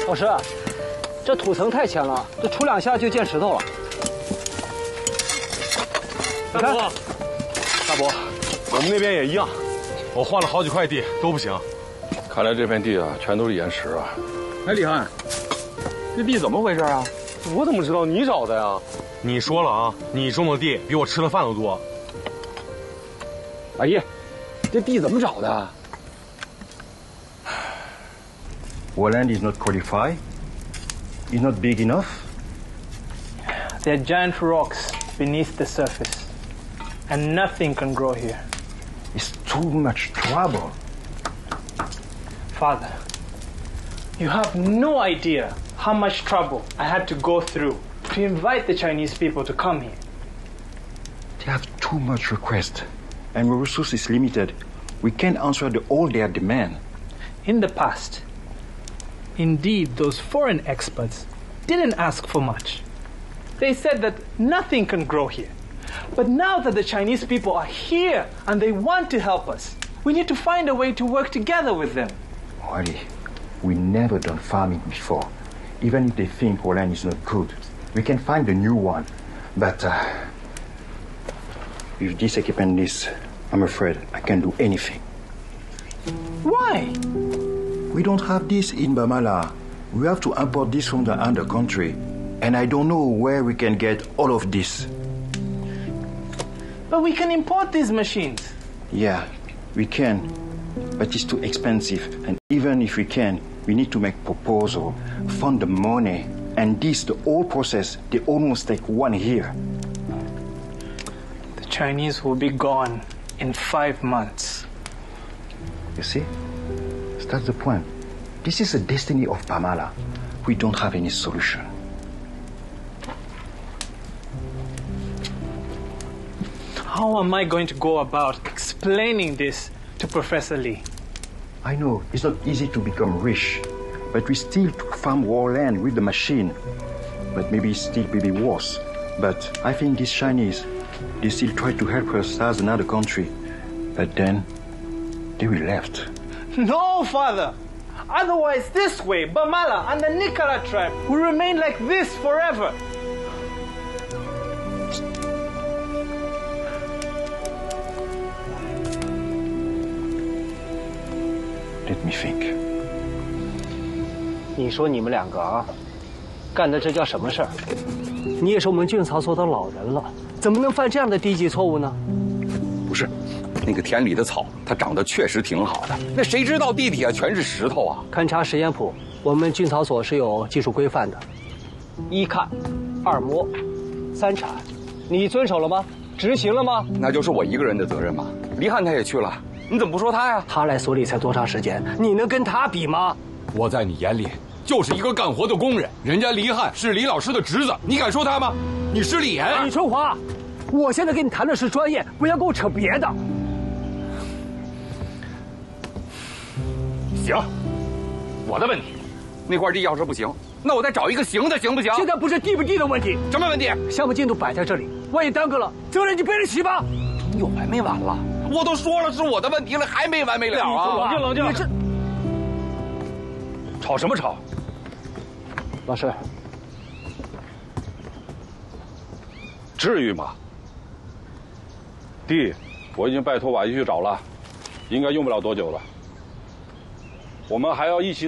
老师，这土层太浅了，这杵2下就见石头了。 大伯， 大伯，我们那边也一样，我换了好几块地都不行。 看来这片地啊，全都是岩石啊。 哎，李翰，这地怎么回事啊？我怎么知道你找的呀？你说了啊，你种的地比我吃的饭都多。阿姨，这地怎么找的 ？Our land is not qualified. It's not big enough. There are giant rocks beneath the surface, and nothing can grow here. It's too much trouble. Father, you have no idea how much trouble I had to go through to invite the Chinese people to come here. They have too much request, and our resource is limited. We can't answer all their demand. In the past, indeed, those foreign experts didn't ask for much. They said that nothing can grow here. But now that the Chinese people are here and they want to help us, we need to find a way to work together with them. Wally, we never done farming before. Even if they think our land is not good, we can find a new one. But with this equipment list, I'm afraid I can't do anything. Why? We don't have this in Bamala. We have to import this from the other country. And I don't know where we can get all of this. But we can import these machines. Yeah, we can. But it's too expensive. And even if we can, we need to make proposal, fund the money. And this, the whole process, they almost take 1 year. The Chinese will be gone in 5 months. You see? That's the point. This is the destiny of Bamala. We don't have any solution. How am I going to go about explaining this to Professor Lee? I know it's not easy to become rich, but we still farm our land with the machine. But maybe it still will be worse. But I think these Chinese, they still try to help us as another country. But then, they will left. No, Father! Otherwise, this way, Bamala and the Nikara tribe will remain like this forever. Let me think. 你说你们2个啊，干的这叫什么事儿？你也是我们郡曹所的老人了，怎么能犯这样的低级错误呢？ 不是。那个田里的草，它长得确实挺好的。那谁知道地底下全是石头啊？ 勘察实验谱，我们郡曹所是有技术规范的：1看，2摸，3铲。你遵守了吗？执行了吗？ 那就是我一个人的责任吗？黎汉他也去了，你怎么不说他呀？ 他来所里才多长时间？你能跟他比吗？ 我在你眼里就是一个干活的工人，人家黎汉是李老师的侄子，你敢说他吗？你失礼言！ 李春华，我现在跟你谈的是专业，不要跟我扯别的。 行，我的问题，那块地要是不行，那我再找一个行的，行不行？ 现在不是地不地的问题， 什么问题？ 项目进度摆在这里，万一耽搁了，责任你背得起吗？ 有完没完了？我都说了是我的问题了，还没完没了啊！ 冷静， 你这吵什么吵？ 老师， 至于吗？地，我已经拜托瓦一去找了，应该用不了多久了。我们还要一起